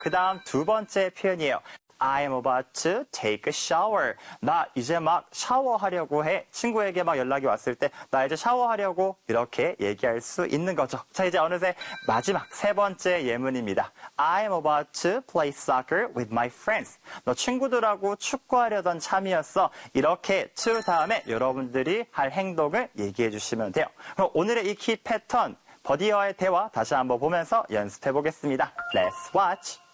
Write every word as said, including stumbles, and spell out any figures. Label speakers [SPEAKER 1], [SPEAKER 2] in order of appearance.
[SPEAKER 1] 그 다음 두 번째 표현이에요. I am about to take a shower. 나 이제 막 샤워하려고 해. 친구에게 막 연락이 왔을 때 나 이제 샤워하려고 이렇게 얘기할 수 있는 거죠. 자, 이제 어느새 마지막 세 번째 예문입니다. I am about to play soccer with my friends. 너 친구들하고 축구하려던 참이었어. 이렇게 to 다음에 여러분들이 할 행동을 얘기해 주시면 돼요. 그럼 오늘의 이 키 패턴 버디와의 대화 다시 한번 보면서 연습해 보겠습니다. Let's watch.